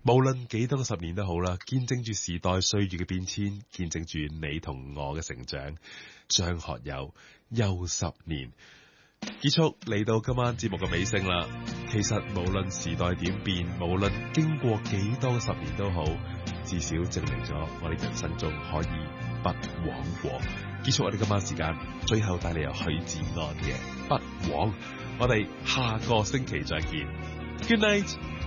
無論幾多個十年都好啦，見證住時代歲月嘅變遷，見證住你同我嘅成長。張學友又10年，結束嚟到今晚節目嘅尾聲啦。其實無論時代點變，無論經過幾多個十年都好，至少證明咗我哋人生中可以不枉過。結束我哋今晚時間，最後帶嚟由許志安嘅《不枉》。我哋下個星期再見。Good night。